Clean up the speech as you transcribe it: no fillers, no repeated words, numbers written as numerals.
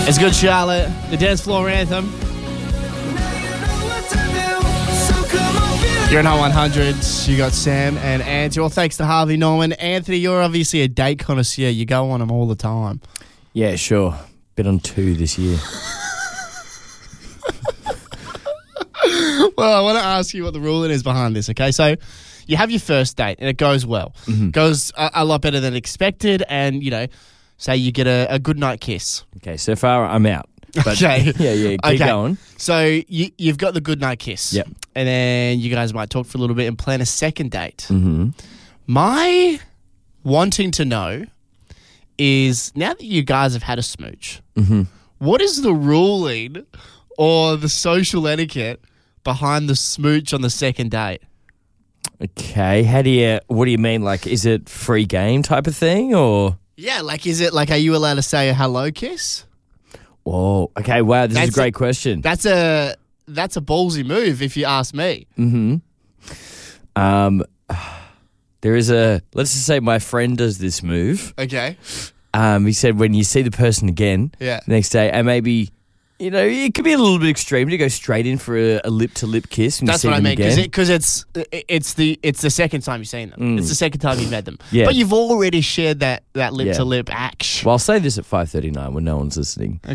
It's Good Charlotte, the dance floor anthem. You're in Hot 100. You got Sam and Anthony. Well, thanks to Harvey Norman. Anthony, you're obviously a date connoisseur. You go on them all the time. Yeah, sure. Been on 2 this year. Well, I want to ask you what the ruling is behind this, okay? So you have your first date and it goes well. Mm-hmm. Goes a lot better than expected and, you know, say you get a good night kiss. Okay, so far I'm out. But Okay. Yeah, keep going. So you've got the good night kiss. Yep. And then you guys might talk for a little bit and plan a second date. Mm-hmm. My wanting to know is, now that you guys have had a smooch, Mm-hmm. what is the ruling or the social etiquette behind the smooch on the second date? Okay, what do you mean? Like, is it free game type of thing or? Yeah, like, is it like, are you allowed to say a hello kiss? Whoa, okay, wow, this is a great question. That's a ballsy move if you ask me. Mm-hmm. Let's just say my friend does this move. Okay. He said when you see the person again, Yeah. the next day, and maybe, you know, it could be a little bit extreme to go straight in for a lip-to-lip kiss when That's you see what I them mean, again. because it's the second time you've seen them. It's the second time you've met them. Yeah. But you've already shared that lip-to-lip action. Well, I'll say this at 5:39 when no one's listening.